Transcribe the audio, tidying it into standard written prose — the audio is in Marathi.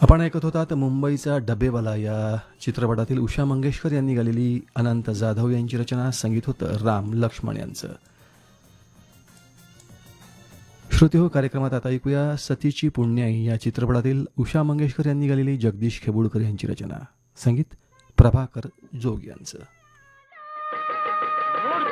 आपण ऐकत होतात मुंबईचा डबेवाला या चित्रपटातील उषा मंगेशकर यांनी गालेली अनंत जाधव यांची रचना. संगीत होतं राम लक्ष्मण यांचं. श्रोते हो, कार्यक्रमात आता ऐकूया सतीची पुण्याई या चित्रपटातील उषा मंगेशकर यांनी गालेली जगदीश खेबुडकर यांची रचना. संगीत प्रभाकर जोग यांचं.